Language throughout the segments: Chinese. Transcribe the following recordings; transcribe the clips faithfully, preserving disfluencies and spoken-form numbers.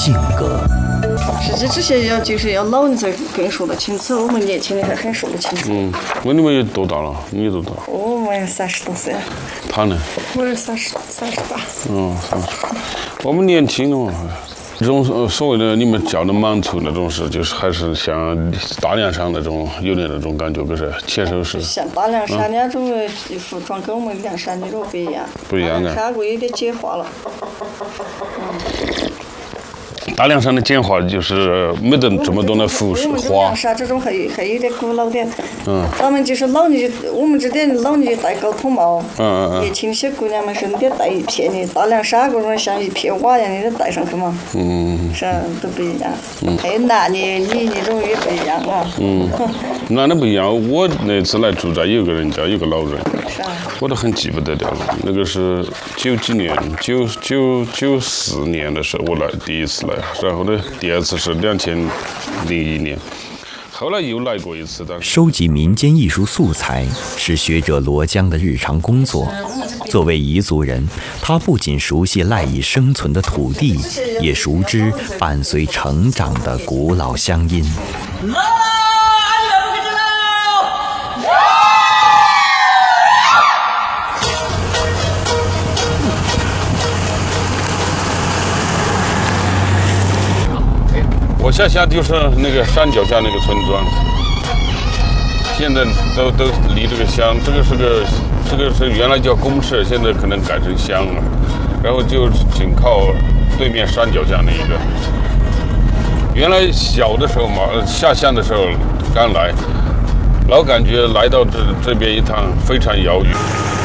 性格。 实际这些要就是要老人才更说得清楚，我们年轻人还很说不清楚。 嗯，我你们有多大了？你多大？ 我们三十多岁。 他呢？ 我是三十三十八。 嗯，三十。我们年轻的嘛。这种所谓的你们叫的满族那种是，就是还是像大凉山那种有点那种感觉，可是牵手是。 像大凉山那种服装跟我们凉山那种不一样。 不一样的。 山国有点简化了。 嗯。大凉山的简化就是没得这么多的服饰花。 凉山这种还有还有点古老点。 嗯。 咱们就是老年，我们这点老年戴高筒帽。 嗯嗯嗯。 年轻些姑娘们是你得戴一片的，大凉山这种像一片瓦一样的戴上去嘛。 嗯。 是都不一样。嗯。还有男的、女的这种也不一样啊。 嗯。男的不一样，我那次来住在有个人家，有个老人。 是啊。 我都很记不得了，那个是九几年，九九九四年的时候我来第一次来。然后呢，第二次是两千零一年，后来又来过一次。但收集民间艺术素材是学者罗江的日常工作。作为彝族人，他不仅熟悉赖以生存的土地，也熟知伴随成长的古老乡音。 我下辖就是那个山脚下那个村庄，现在都都离这个乡，这个是个这个是原来叫公社，现在可能改成乡了，然后就紧靠对面山脚下那一个。原来小的时候嘛，下乡的时候刚来，老感觉来到这这边一趟非常遥远。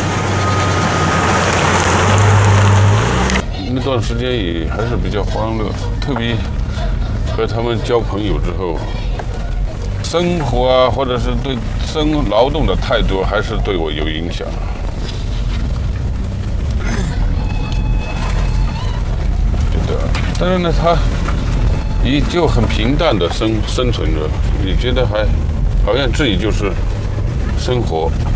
那段时间也还是比较欢乐，特别。和他们交朋友之后，生活啊，或者是对生劳动的态度，还是对我有影响。对的，但是呢，他依旧很平淡的生生存着，你觉得还好像自己就是生活。